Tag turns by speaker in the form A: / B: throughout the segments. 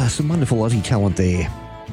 A: Some wonderful Aussie talent there.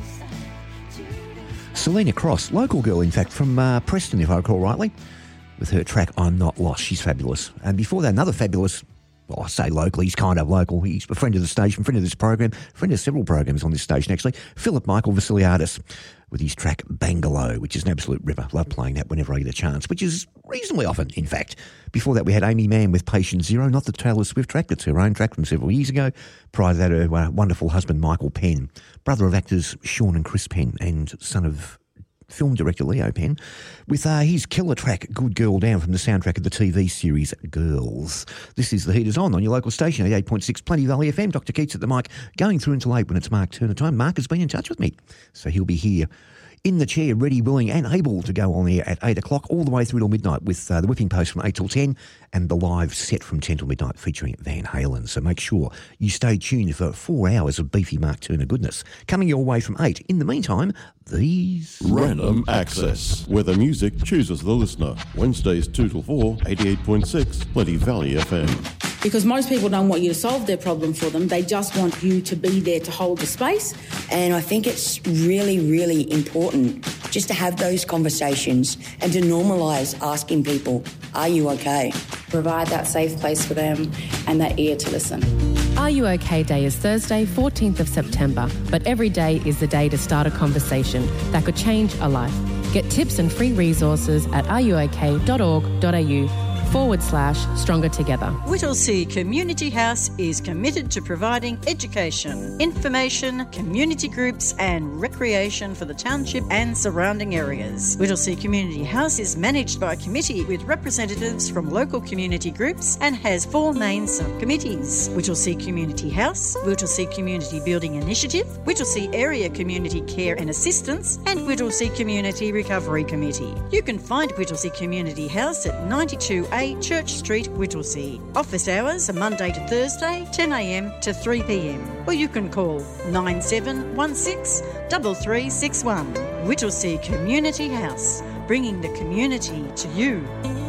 A: Selena Cross, local girl, in fact, from Preston, if I recall rightly, with her track I'm Not Lost. She's fabulous. And before that, another fabulous, well, I say local, he's kind of local. He's a friend of the station, friend of this program, friend of several programs on this station, actually. Philip Michael Vasiliadis with his track Bangalow, which is an absolute ripper. Love playing that whenever I get a chance, which is reasonably often, in fact. Before that, we had Amy Mann with Patient Zero, not the Taylor Swift track, that's her own track from several years ago. Prior to that, her wonderful husband, Michael Penn, brother of actors Sean and Chris Penn, and son of film director Leo Penn, with his killer track, Good Girl Down, from the soundtrack of the TV series Girls. This is The Heat Is On your local station, 88.6 Plenty Valley FM. Dr. Keats at the mic, going through until 8 when it's Mark Turner time. Mark has been in touch with me, so he'll be here in the chair, ready, willing and able to go on air at 8 o'clock all the way through till midnight with the whipping post from 8 till 10 and the live set from 10 till midnight featuring Van Halen. So make sure you stay tuned for 4 hours of beefy Mark Turner goodness coming your way from 8. In the meantime, these...
B: Random Access, where the music chooses the listener. Wednesdays 2 till 4, 88.6 Plenty Valley FM.
C: Because most people don't want you to solve their problem for them. They just want you to be there to hold the space.
D: And I think it's really, really important just to have those conversations and to normalise asking people, are you okay?
E: Provide that safe place for them and that ear to listen.
F: Are You OK Day is Thursday, 14th of September, but every day is the day to start a conversation that could change a life. Get tips and free resources at ruok.org.au/Stronger Together.
G: Whittlesea Community House is committed to providing education, information, community groups and recreation for the township and surrounding areas. Whittlesea Community House is managed by a committee with representatives from local community groups and has 4 main subcommittees: Whittlesea Community House, Whittlesea Community Building Initiative, Whittlesea Area Community Care and Assistance and Whittlesea Community Recovery Committee. You can find Whittlesea Community House at 92A Church Street, Whittlesea. Office hours are Monday to Thursday, 10 a.m. to 3 p.m. Or you can call 9716 3361. Whittlesea Community House, bringing the community to you.